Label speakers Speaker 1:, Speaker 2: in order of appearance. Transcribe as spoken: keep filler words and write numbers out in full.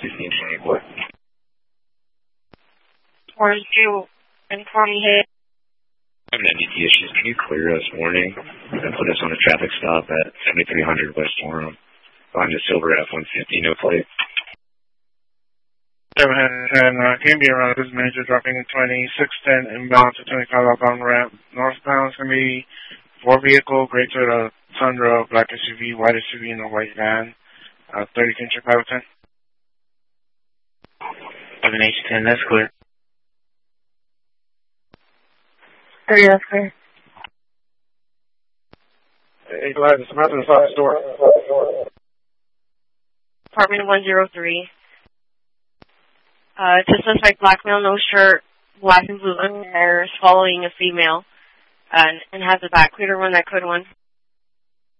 Speaker 1: fifteen twenty-four.
Speaker 2: Four zero and forty head.
Speaker 1: Having N D T issues. Can you clear us warning and put us on a traffic stop at seventy-three hundred West Forum behind the silver F one fifty, no plate?
Speaker 3: seven ten, uh, can be around this major dropping in twenty-six ten inbound to twenty-five outbound ramp. Northbound is going to be four vehicle, gray Toyota Tundra, black S U V, white S U V, and a white van. Uh, thirty can check five ten.
Speaker 4: seven H ten, that's clear.
Speaker 2: thirty, that's clear.
Speaker 3: Eight live, it's about to the south door.
Speaker 2: Apartment one zero three. Uh, it's a suspect, black male, no shirt, black and blue underwear, following a female, uh, and has a back clear to run that code one.